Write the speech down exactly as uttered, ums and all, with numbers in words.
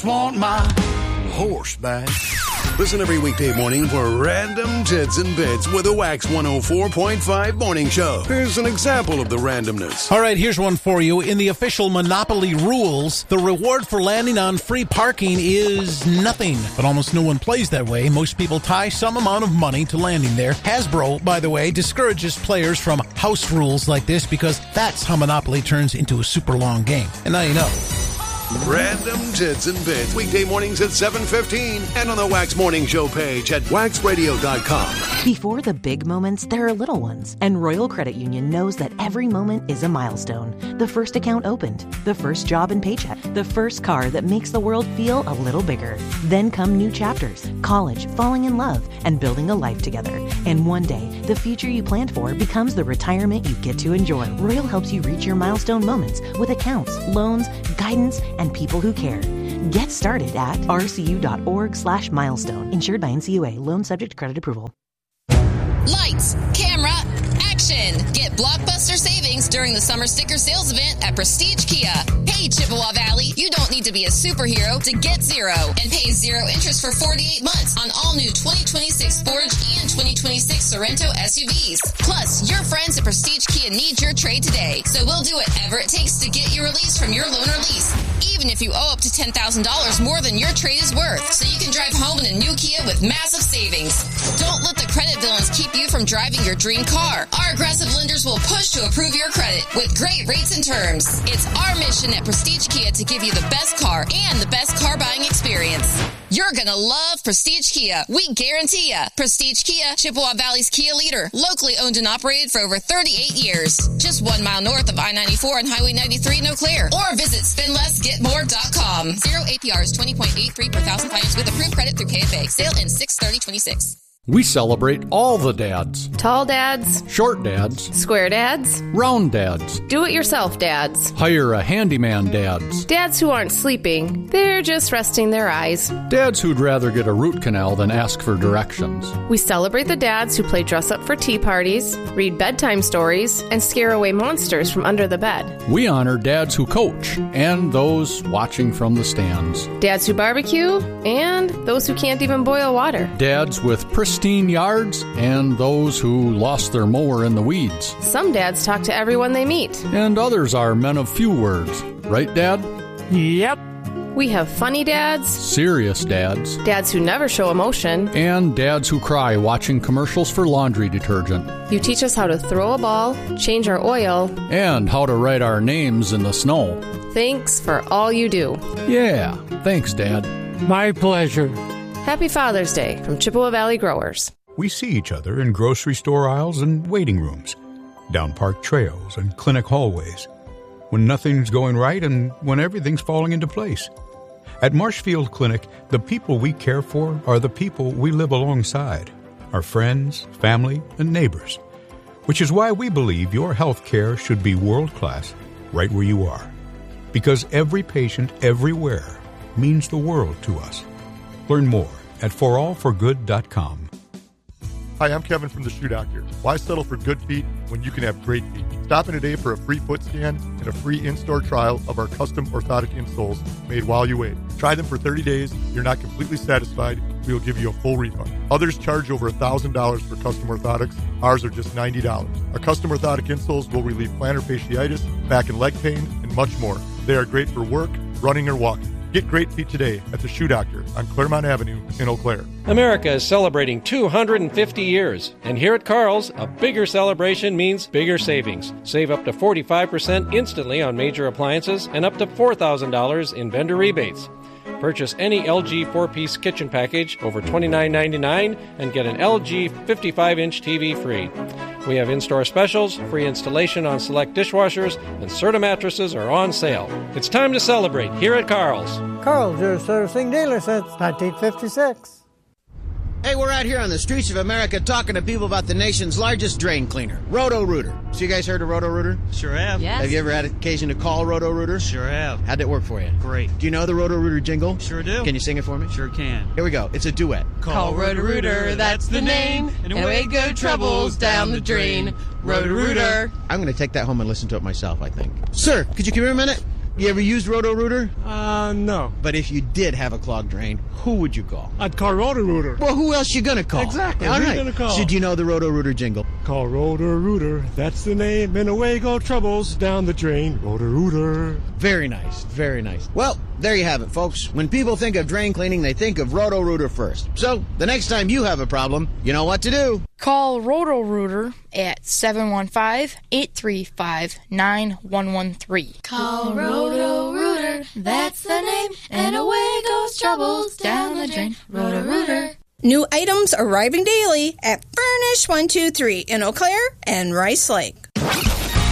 just want my horse back. Listen every weekday morning for Random Tits and Bits with a Wax one oh four point five morning show. Here's an example of the randomness. All right, here's one for you. In the official Monopoly rules, the reward for landing on free parking is nothing. But almost no one plays that way. Most people tie some amount of money to landing there. Hasbro, by the way, discourages players from house rules like this because that's how Monopoly turns into a super long game. And now you know. Random Tits and Bits, weekday mornings at seven fifteen and on the Wax Morning Show page at wax radio dot com. Before the big moments, there are little ones. And Royal Credit Union knows that every moment is a milestone. The first account opened, the first job and paycheck, the first car that makes the world feel a little bigger. Then come new chapters, college, falling in love, and building a life together. And one day, the future you planned for becomes the retirement you get to enjoy. Royal helps you reach your milestone moments with accounts, loans, guidance, and people who care. Get started at rcu.org slash milestone. Insured by N C U A. Loan subject to credit approval. Lights, camera, action! Get blockbuster savings during the summer sticker sales event at Prestige Kia. Hey, Chippewa Valley, you don't need to be a superhero to get zero and pay zero interest for forty-eight months on all new twenty twenty-six Sportage and twenty twenty-six Sorento S U Vs. Plus, your friends at Prestige Kia need your trade today, so we'll do whatever it takes to get you released from your loan or lease, even if you owe up to ten thousand dollars more than your trade is worth, so you can drive home in a new Kia with massive savings. Don't let the credit villains keep you from driving your dream car. Our aggressive lenders will push to approve your credit with great rates and terms. It's our mission at Prestige Kia to give you the best car and the best car buying experience. You're gonna love Prestige Kia. We guarantee ya. Prestige Kia, Chippewa Valley's Kia leader. Locally owned and operated for over thirty-eight years. Just one mile north of I ninety-four and Highway ninety-three in Eau Claire. Or visit spend less get more dot com. Zero A P R is twenty point eight three per thousand finance with approved credit through K F A. Sale in six thirty twenty-six. We celebrate all the dads. Tall dads. Short dads. Square dads. Round dads. Do-it-yourself dads. Hire a handyman dads. Dads who aren't sleeping. They're just resting their eyes. Dads who'd rather get a root canal than ask for directions. We celebrate the dads who play dress-up for tea parties, read bedtime stories, and scare away monsters from under the bed. We honor dads who coach and those watching from the stands. Dads who barbecue and those who can't even boil water. Dads with pristine yards and those who lost their mower in the weeds. Some dads talk to everyone they meet. And others are men of few words. Right, Dad? Yep. We have funny dads, serious dads, dads who never show emotion, and dads who cry watching commercials for laundry detergent. You teach us how to throw a ball, change our oil, and how to write our names in the snow. Thanks for all you do. Yeah, thanks, Dad. My pleasure. Happy Father's Day from Chippewa Valley Growers. We see each other in grocery store aisles and waiting rooms, down park trails and clinic hallways, when nothing's going right and when everything's falling into place. At Marshfield Clinic, the people we care for are the people we live alongside, our friends, family, and neighbors, which is why we believe your health care should be world-class right where you are, because every patient everywhere means the world to us. Learn more at for all for good dot com. Hi, I'm Kevin from The Shoe Doctor. Why settle for good feet when you can have great feet? Stop in today for a free foot scan and a free in-store trial of our custom orthotic insoles made while you wait. Try them for thirty days. If you're not completely satisfied, we will give you a full refund. Others charge over one thousand dollars for custom orthotics. Ours are just ninety dollars. Our custom orthotic insoles will relieve plantar fasciitis, back and leg pain, and much more. They are great for work, running, or walking. Get great feet today at The Shoe Doctor on Claremont Avenue in Eau Claire. America is celebrating two hundred fifty years, and here at Carl's, a bigger celebration means bigger savings. Save up to forty-five percent instantly on major appliances and up to four thousand dollars in vendor rebates. Purchase any L G four-piece kitchen package over twenty-nine ninety-nine and get an L G fifty-five inch T V free. We have in-store specials, free installation on select dishwashers, and Serta mattresses are on sale. It's time to celebrate here at Carl's. Carl's, your servicing dealer since nineteen fifty-six. Hey, we're out here on the streets of America talking to people about the nation's largest drain cleaner, Roto-Rooter. So you guys heard of Roto-Rooter? Sure have. Yes. Have you ever had occasion to call Roto-Rooter? Sure have. How'd it work for you? Great. Do you know the Roto-Rooter jingle? Sure do. Can you sing it for me? Sure can. Here we go. It's a duet. Call Roto-Rooter, that's the name, and away go troubles down the drain. Roto-Rooter. I'm going to take that home and listen to it myself, I think. Sir, could you give me a minute? You ever used Roto-Rooter? Uh, no. But if you did have a clogged drain, who would you call? I'd call Roto-Rooter. Well, who else you gonna call? Exactly. All Who right. you gonna call? So do you know the Roto-Rooter jingle? Call Roto-Rooter, that's the name, and away go troubles down the drain. Roto-Rooter. Very nice, very nice. Well, there you have it, folks. When people think of drain cleaning, they think of Roto-Rooter first. So, the next time you have a problem, you know what to do. Call Roto-Rooter at seven one five, eight three five, nine one one three. Call Roto-Rooter, that's the name, and away goes troubles down the drain. Roto-Rooter. New items arriving daily at Furnish one two three in Eau Claire and Rice Lake.